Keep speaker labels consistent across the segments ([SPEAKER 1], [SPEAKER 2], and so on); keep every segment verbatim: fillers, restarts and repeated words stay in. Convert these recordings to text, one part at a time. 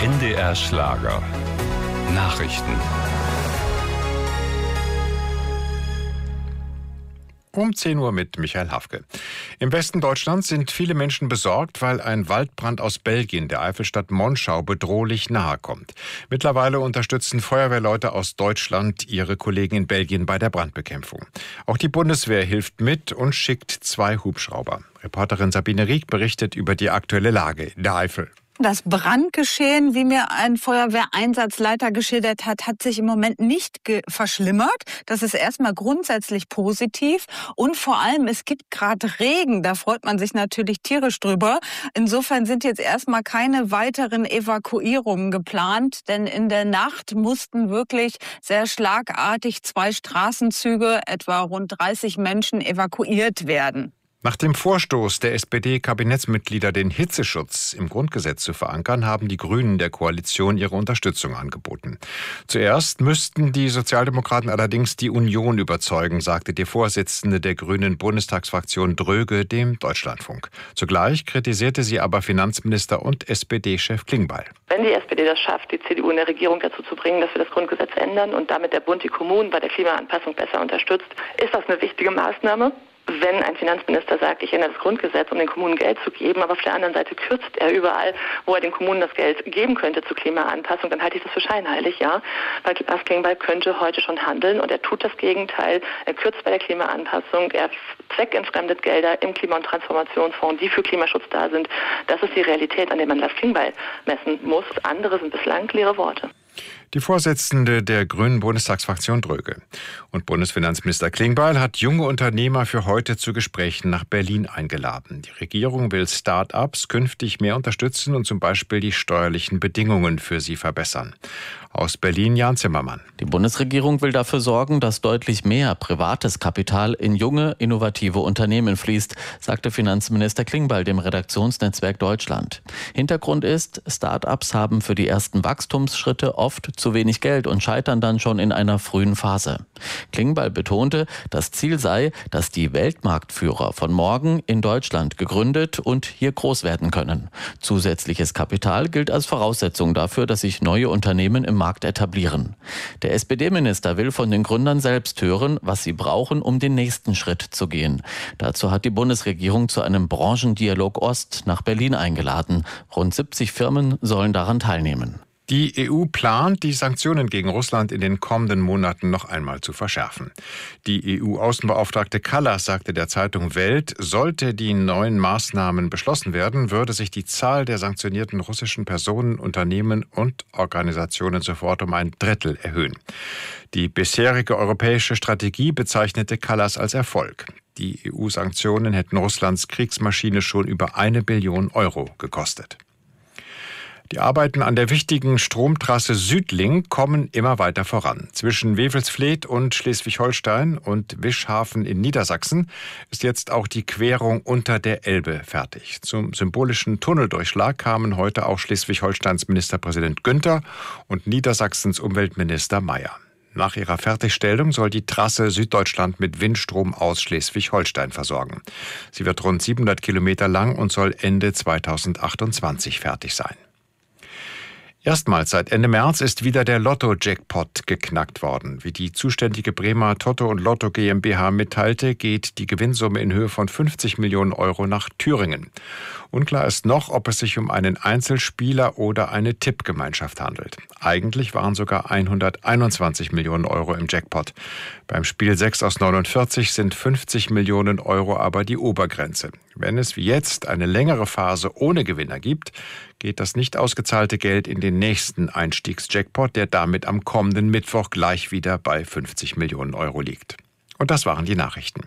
[SPEAKER 1] N D R Schlager. Nachrichten.
[SPEAKER 2] Um zehn Uhr mit Michael Hafke. Im Westen Deutschlands sind viele Menschen besorgt, weil ein Waldbrand aus Belgien der Eifelstadt Monschau bedrohlich nahe kommt. Mittlerweile unterstützen Feuerwehrleute aus Deutschland ihre Kollegen in Belgien bei der Brandbekämpfung. Auch die Bundeswehr hilft mit und schickt zwei Hubschrauber. Reporterin Sabine Rieck berichtet über die aktuelle Lage in der Eifel.
[SPEAKER 3] Das Brandgeschehen, wie mir ein Feuerwehreinsatzleiter geschildert hat, hat sich im Moment nicht verschlimmert. Das ist erstmal grundsätzlich positiv. Und vor allem, es gibt gerade Regen. Da freut man sich natürlich tierisch drüber. Insofern sind jetzt erstmal keine weiteren Evakuierungen geplant. Denn in der Nacht mussten wirklich sehr schlagartig zwei Straßenzüge, etwa rund dreißig Menschen, evakuiert werden.
[SPEAKER 2] Nach dem Vorstoß der S P D-Kabinettsmitglieder, den Hitzeschutz im Grundgesetz zu verankern, haben die Grünen der Koalition ihre Unterstützung angeboten. Zuerst müssten die Sozialdemokraten allerdings die Union überzeugen, sagte die Vorsitzende der Grünen Bundestagsfraktion Dröge dem Deutschlandfunk. Zugleich kritisierte sie aber Finanzminister und S P D-Chef Klingbeil.
[SPEAKER 4] Wenn die S P D das schafft, die C D U in der Regierung dazu zu bringen, dass wir das Grundgesetz ändern und damit der Bund die Kommunen bei der Klimaanpassung besser unterstützt, ist das eine wichtige Maßnahme. Wenn ein Finanzminister sagt, ich ändere das Grundgesetz, um den Kommunen Geld zu geben, aber auf der anderen Seite kürzt er überall, wo er den Kommunen das Geld geben könnte zur Klimaanpassung, dann halte ich das für scheinheilig, ja. Weil Lars Klingbeil könnte heute schon handeln und er tut das Gegenteil. Er kürzt bei der Klimaanpassung, er zweckentfremdet Gelder im Klima- und Transformationsfonds, die für Klimaschutz da sind. Das ist die Realität, an der man Lars Klingbeil messen muss. Andere sind bislang leere Worte.
[SPEAKER 2] Die Vorsitzende der Grünen Bundestagsfraktion Dröge. Und Bundesfinanzminister Klingbeil hat junge Unternehmer für heute zu Gesprächen nach Berlin eingeladen. Die Regierung will Start-ups künftig mehr unterstützen und zum Beispiel die steuerlichen Bedingungen für sie verbessern. Aus Berlin Jan Zimmermann.
[SPEAKER 5] Die Bundesregierung will dafür sorgen, dass deutlich mehr privates Kapital in junge, innovative Unternehmen fließt, sagte Finanzminister Klingbeil dem Redaktionsnetzwerk Deutschland. Hintergrund ist, Start-ups haben für die ersten Wachstumsschritte oft zu wenig Geld und scheitern dann schon in einer frühen Phase. Klingbeil betonte, das Ziel sei, dass die Weltmarktführer von morgen in Deutschland gegründet und hier groß werden können. Zusätzliches Kapital gilt als Voraussetzung dafür, dass sich neue Unternehmen im Markt etablieren. Der S P D-Minister will von den Gründern selbst hören, was sie brauchen, um den nächsten Schritt zu gehen. Dazu hat die Bundesregierung zu einem Branchendialog Ost nach Berlin eingeladen. Rund siebzig Firmen sollen daran teilnehmen.
[SPEAKER 2] Die E U plant, die Sanktionen gegen Russland in den kommenden Monaten noch einmal zu verschärfen. Die E U-Außenbeauftragte Kallas sagte der Zeitung Welt, sollte die neuen Maßnahmen beschlossen werden, würde sich die Zahl der sanktionierten russischen Personen, Unternehmen und Organisationen sofort um ein Drittel erhöhen. Die bisherige europäische Strategie bezeichnete Kallas als Erfolg. Die E U-Sanktionen hätten Russlands Kriegsmaschine schon über eine Billion Euro gekostet. Die Arbeiten an der wichtigen Stromtrasse Südlink kommen immer weiter voran. Zwischen Wewelsfleth und Schleswig-Holstein und Wischhafen in Niedersachsen ist jetzt auch die Querung unter der Elbe fertig. Zum symbolischen Tunneldurchschlag kamen heute auch Schleswig-Holsteins Ministerpräsident Günther und Niedersachsens Umweltminister Mayer. Nach ihrer Fertigstellung soll die Trasse Süddeutschland mit Windstrom aus Schleswig-Holstein versorgen. Sie wird rund siebenhundert Kilometer lang und soll Ende zweitausendachtundzwanzig fertig sein. Erstmals seit Ende März ist wieder der Lotto-Jackpot geknackt worden. Wie die zuständige Bremer Toto und Lotto GmbH mitteilte, geht die Gewinnsumme in Höhe von fünfzig Millionen Euro nach Thüringen. Unklar ist noch, ob es sich um einen Einzelspieler oder eine Tippgemeinschaft handelt. Eigentlich waren sogar hunderteinundzwanzig Millionen Euro im Jackpot. Beim Spiel sechs aus neunundvierzig sind fünfzig Millionen Euro aber die Obergrenze. Wenn es wie jetzt eine längere Phase ohne Gewinner gibt, geht das nicht ausgezahlte Geld in den nächsten Einstiegsjackpot, der damit am kommenden Mittwoch gleich wieder bei fünfzig Millionen Euro liegt. Und das waren die Nachrichten.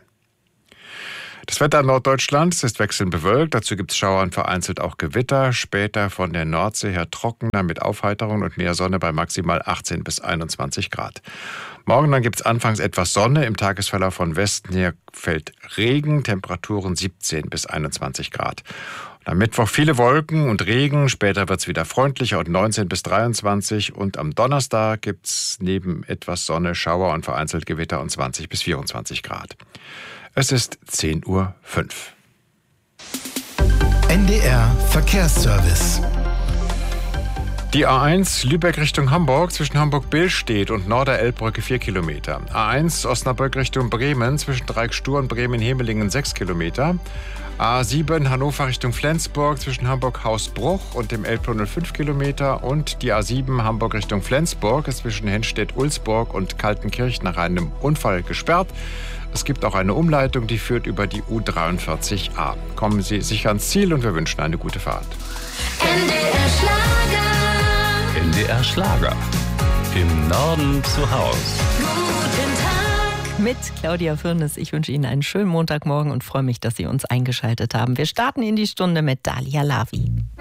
[SPEAKER 2] Das Wetter in Norddeutschlands ist wechselnd bewölkt, dazu gibt es Schauer und vereinzelt auch Gewitter. Später von der Nordsee her trockener mit Aufheiterung und mehr Sonne bei maximal achtzehn bis einundzwanzig Grad. Morgen dann gibt es anfangs etwas Sonne, im Tagesverlauf von Westen her fällt Regen, Temperaturen siebzehn bis einundzwanzig Grad. Und am Mittwoch viele Wolken und Regen, später wird es wieder freundlicher und neunzehn bis dreiundzwanzig. Und am Donnerstag gibt es neben etwas Sonne, Schauer und vereinzelt Gewitter und zwanzig bis vierundzwanzig Grad. Es ist zehn Uhr fünf.
[SPEAKER 6] N D R Verkehrsservice.
[SPEAKER 2] Die A eins Lübeck Richtung Hamburg zwischen Hamburg-Billstedt und Norder-Elbbrücke vier Kilometer. A eins Osnabrück Richtung Bremen zwischen Dreieckstur und Bremen-Hemelingen sechs Kilometer. A sieben Hannover Richtung Flensburg zwischen Hamburg-Hausbruch und dem Elbtunnel fünf Kilometer. Und die A sieben Hamburg Richtung Flensburg ist zwischen Henstedt-Ulzburg und Kaltenkirch nach einem Unfall gesperrt. Es gibt auch eine Umleitung, die führt über die U dreiundvierzig A. Kommen Sie sicher ans Ziel und wir wünschen eine gute Fahrt.
[SPEAKER 6] N D R Schlager.
[SPEAKER 1] N D R Schlager. Im Norden zu Haus.
[SPEAKER 6] Guten Tag.
[SPEAKER 7] Mit Claudia Firnes. Ich wünsche Ihnen einen schönen Montagmorgen und freue mich, dass Sie uns eingeschaltet haben. Wir starten in die Stunde mit Dalia Lavi.